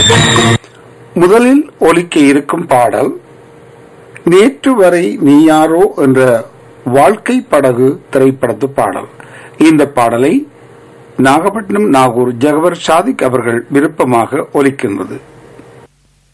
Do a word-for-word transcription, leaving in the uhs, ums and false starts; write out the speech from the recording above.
முதலில் ஒலிக்க இருக்கும் பாடல் நேற்று வரை நீ யாரோ என்ற வாழ்க்கை படகு திரைப்படத்து பாடல். இந்த பாடலை நாகப்பட்டினம் நாகூர் ஜகவர் சாதிக் அவர்கள் விருப்பமாக ஒலிக்கின்றது.